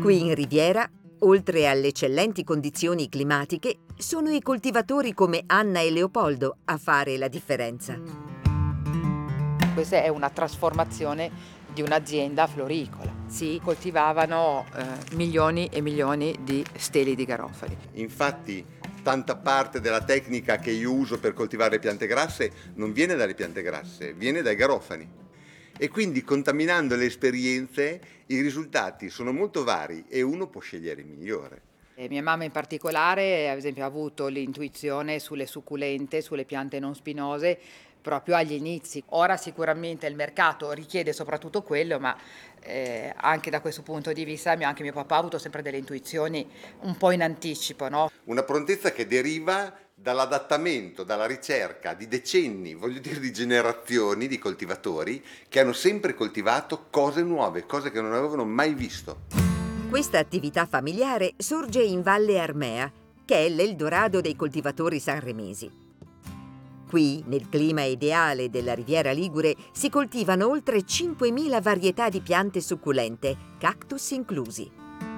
Qui in Riviera, oltre alle eccellenti condizioni climatiche, sono i coltivatori come Anna e Leopoldo a fare la differenza. Questa è una trasformazione di un'azienda floricola. Sì, Coltivavano milioni e milioni di steli di garofali. Infatti, tanta parte della tecnica che io uso per coltivare le piante grasse non viene dalle piante grasse, viene dai garofani. E quindi, contaminando le esperienze, i risultati sono molto vari e uno può scegliere il migliore. E mia mamma in particolare, ad esempio, ha avuto l'intuizione sulle succulente, sulle piante non spinose, proprio agli inizi. Ora sicuramente il mercato richiede soprattutto quello, ma anche da questo punto di vista anche mio papà ha avuto sempre delle intuizioni un po' in anticipo, no? Una prontezza che deriva dall'adattamento, dalla ricerca di decenni, voglio dire di generazioni di coltivatori che hanno sempre coltivato cose nuove, cose che non avevano mai visto. questa attività familiare sorge in Valle Armea, che è l'Eldorado dei coltivatori sanremesi. Qui, nel clima ideale della Riviera Ligure, si coltivano oltre 5.000 varietà di piante succulente, cactus inclusi.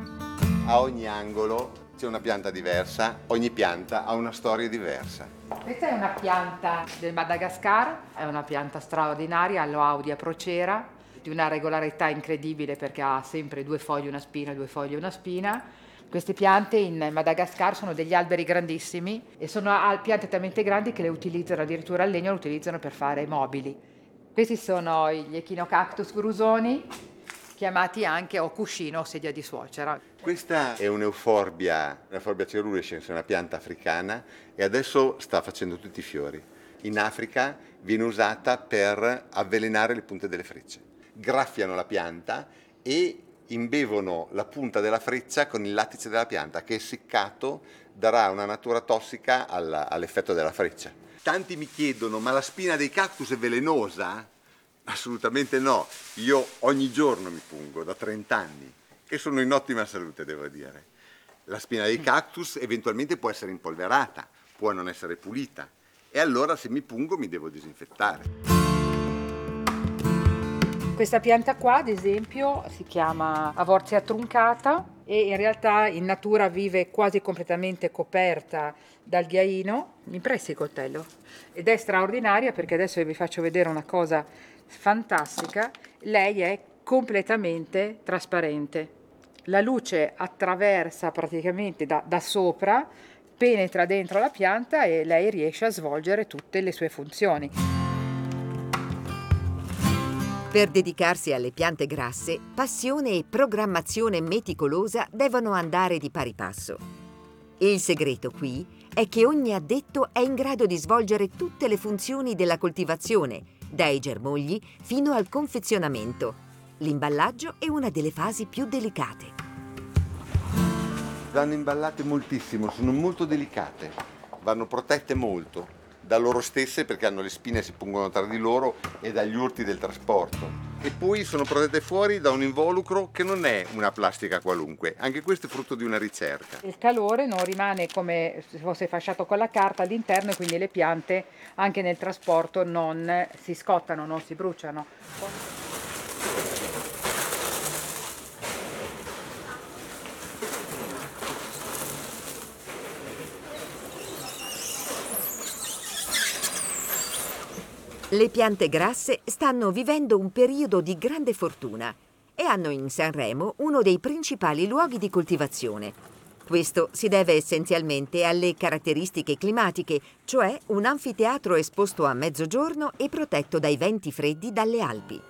A ogni angolo c'è una pianta diversa, ogni pianta ha una storia diversa. Questa è una pianta del Madagascar, è una pianta straordinaria, Aloaudia procera, di una regolarità incredibile perché ha sempre 2 foglie, una spina, 2 foglie, una spina. Queste piante in Madagascar sono degli alberi grandissimi e sono piante talmente grandi che le utilizzano addirittura il legno, lo utilizzano per fare mobili. Questi sono gli Echinocactus grusoni, chiamati anche o cuscino o sedia di suocera. Questa è un'Euphorbia cerulescens, una pianta africana, e adesso sta facendo tutti i fiori. In Africa viene usata per avvelenare le punte delle frecce. Graffiano la pianta e imbevono la punta della freccia con il lattice della pianta, che essiccato darà una natura tossica all'effetto della freccia. Tanti mi chiedono, ma la spina dei cactus è velenosa? Assolutamente no, io ogni giorno mi pungo da 30 anni e sono in ottima salute, devo dire. La spina dei cactus eventualmente può essere impolverata, può non essere pulita e allora se mi pungo mi devo disinfettare. Questa pianta qua, ad esempio, si chiama Avortia truncata e in realtà in natura vive quasi completamente coperta dal ghiaino. Mi presti il coltello? Ed è straordinaria perché adesso vi faccio vedere una cosa fantastica. Lei è completamente trasparente. La luce attraversa praticamente da sopra, penetra dentro la pianta e lei riesce a svolgere tutte le sue funzioni. Per dedicarsi alle piante grasse, passione e programmazione meticolosa devono andare di pari passo. Il segreto qui è che ogni addetto è in grado di svolgere tutte le funzioni della coltivazione, dai germogli fino al confezionamento. L'imballaggio è una delle fasi più delicate. Vanno imballate moltissimo, sono molto delicate, vanno protette molto da loro stesse perché hanno le spine, si pungono tra di loro e dagli urti del trasporto. E poi sono protette fuori da un involucro che non è una plastica qualunque, anche questo è frutto di una ricerca. Il calore non rimane come se fosse fasciato con la carta all'interno e quindi le piante anche nel trasporto non si scottano, non si bruciano. Le piante grasse stanno vivendo un periodo di grande fortuna e hanno in Sanremo uno dei principali luoghi di coltivazione. Questo si deve essenzialmente alle caratteristiche climatiche, cioè un anfiteatro esposto a mezzogiorno e protetto dai venti freddi dalle Alpi.